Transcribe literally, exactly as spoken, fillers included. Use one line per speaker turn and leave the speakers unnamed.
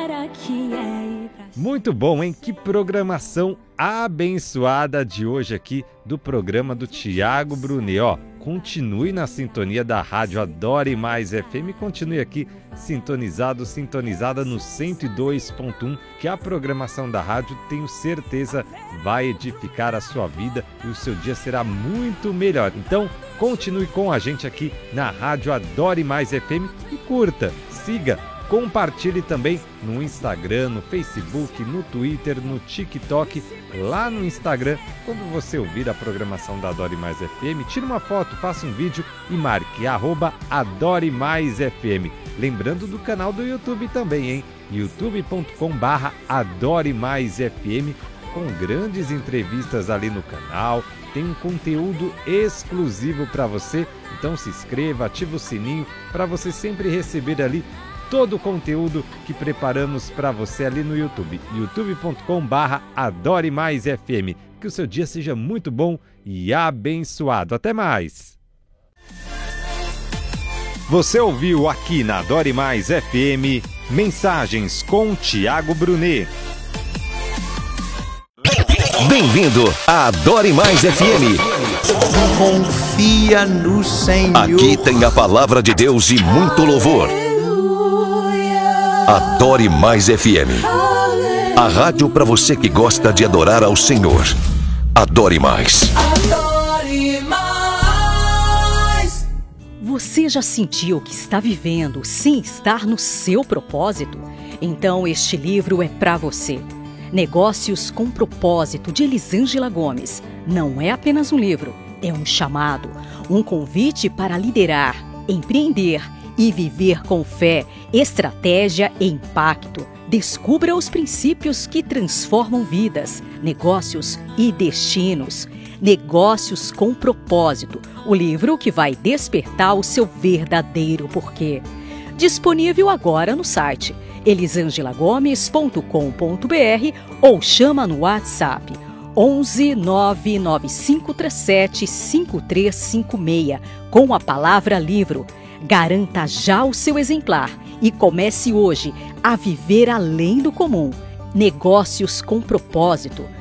era que é ir pra...
Muito bom, hein? Que programação abençoada de hoje aqui do programa do Tiago Brunet. Ó, continue na sintonia da rádio Adore Mais F M, continue aqui sintonizado, sintonizada no cento e dois ponto um, que a programação da rádio, tenho certeza, vai edificar a sua vida e o seu dia será muito melhor. Então, continue com a gente aqui na rádio Adore Mais F M e curta, siga, compartilhe também no Instagram, no Facebook, no Twitter, no TikTok. Lá no Instagram, quando você ouvir a programação da Adore Mais F M, tire uma foto, faça um vídeo e marque arroba Adore Mais F M. Lembrando do canal do YouTube também, hein? youtube ponto com barra Adore Mais F M, com grandes entrevistas ali no canal. Tem um conteúdo exclusivo para você. Então se inscreva, ativa o sininho para você sempre receber ali todo o conteúdo que preparamos para você ali no YouTube. youtube ponto com barra Adore Mais F M. Que o seu dia seja muito bom e abençoado. Até mais! Você ouviu aqui na Adore Mais F M Mensagens com Tiago Brunet.
Bem-vindo à Adore Mais F M.
Confia no Senhor.
Aqui tem a palavra de Deus e muito louvor. Adore Mais F M. A rádio para você que gosta de adorar ao Senhor. Adore Mais.
Adore Mais. Você já sentiu que está vivendo sem estar no seu propósito? Então este livro é para você. Negócios com Propósito, de Elisângela Gomes. Não é apenas um livro, é um chamado, um convite para liderar, empreender e viver com fé, estratégia e impacto. Descubra os princípios que transformam vidas, negócios e destinos. Negócios com Propósito, o livro que vai despertar o seu verdadeiro porquê. Disponível agora no site elisangela gomes ponto com ponto br ou chama no WhatsApp onze nove nove cinco três sete cinco três cinco seis com a palavra livro. Garanta já o seu exemplar e comece hoje a viver além do comum. Negócios com Propósito.